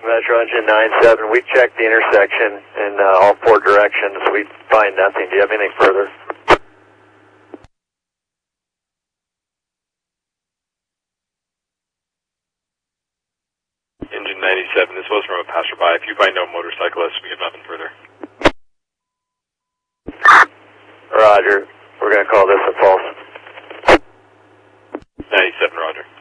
Metro Engine 97. We checked the intersection in all 4 directions. We find nothing. Do you have anything further? Engine 97, this was from a passerby. If you find no motorcyclists, we have nothing further. Roger. We're going to call this a false. 97, roger.